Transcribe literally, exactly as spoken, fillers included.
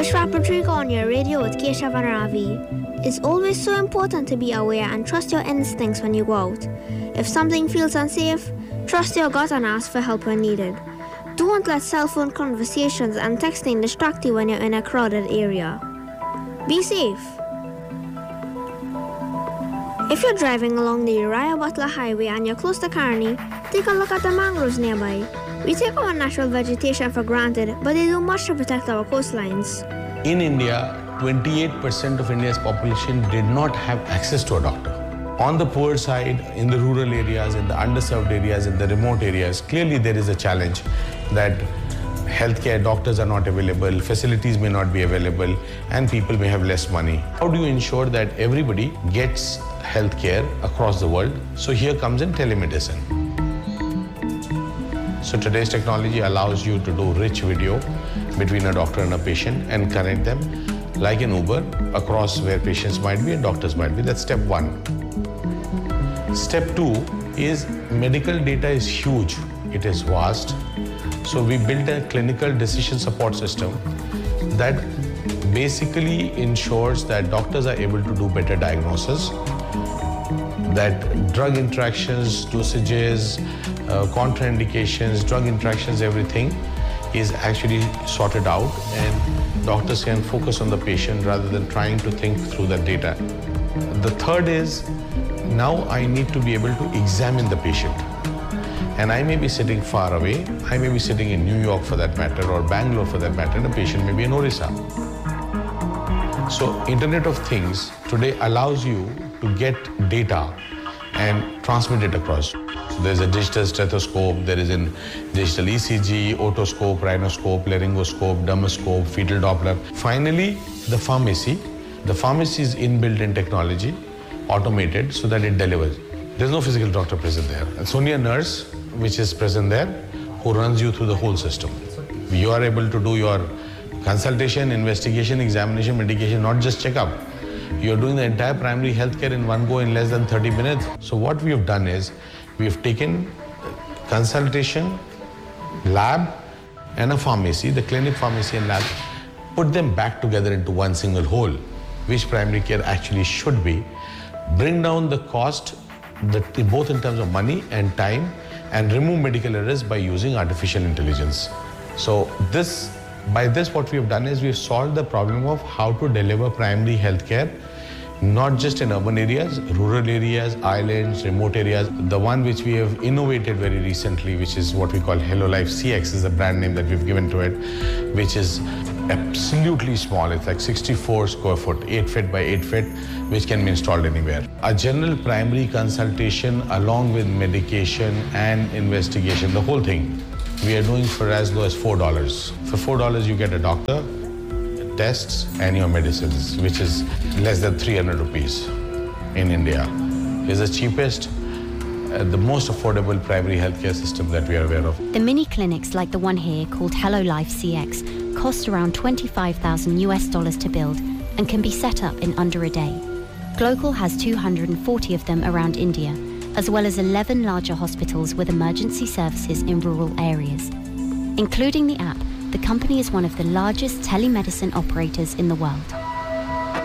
Vishwa Patrika on your radio with Keshav and Ravi. It's always so important to be aware and trust your instincts when you go out. If something feels unsafe, trust your gut and ask for help when needed. Don't let cell phone conversations and texting distract you when you're in a crowded area. Be safe. If you're driving along the Uriah Butler Highway and you're close to Kearney, take a look at the mangroves nearby. We take our natural vegetation for granted, but they do much to protect our coastlines. In India, twenty-eight percent of India's population did not have access to a doctor. On the poor side, in the rural areas, in the underserved areas, in the remote areas, clearly there is a challenge that healthcare doctors are not available, facilities may not be available, and people may have less money. How do you ensure that everybody gets healthcare across the world? So here comes in telemedicine. So today's technology allows you to do rich video between a doctor and a patient and connect them like an Uber across where patients might be and doctors might be. That's step one. Step two is medical data is huge. It is vast. So we built a clinical decision support system that basically ensures that doctors are able to do better diagnosis, that drug interactions, dosages, uh, contraindications, drug interactions, everything is actually sorted out and doctors can focus on the patient rather than trying to think through the data. The third is now I need to be able to examine the patient. And I may be sitting far away, I may be sitting in New York for that matter, or Bangalore for that matter, and the patient may be in Orissa. So Internet of Things today allows you to get data and transmit it across. So there's a digital stethoscope, there is a digital E C G, otoscope, rhinoscope, laryngoscope, dermoscope, fetal Doppler. Finally, the pharmacy. The pharmacy is inbuilt in technology, automated so that it delivers. There's no physical doctor present there. It's only a nurse which is present there who runs you through the whole system. You are able to do your consultation, investigation, examination, medication, not just checkup. You're doing the entire primary healthcare in one go in less than thirty minutes. So what we have done is we have taken consultation, lab, and a pharmacy, the clinic, pharmacy, and lab, put them back together into one single whole, which primary care actually should be. Bring down the cost, the, both in terms of money and time, and remove medical errors by using artificial intelligence. So this, by this what we have done is we have solved the problem of how to deliver primary healthcare, not just in urban areas, rural areas, islands, remote areas. The one which we have innovated very recently, which is what we call HelloLife C X, is the brand name that we've given to it, which is absolutely small. It's like sixty-four square foot, eight feet by eight feet, which can be installed anywhere. A general primary consultation along with medication and investigation, the whole thing, we are doing for as low as four dollars. For four dollars, you get a doctor, tests, and your medicines, which is less than three hundred rupees in India. It's the cheapest, uh, the most affordable primary healthcare system that we are aware of. The mini clinics like the one here called HelloLife C X cost around twenty-five thousand US dollars to build and can be set up in under a day. Glocal has two hundred forty of them around India, as well as eleven larger hospitals with emergency services in rural areas. Including the app, the company is one of the largest telemedicine operators in the world.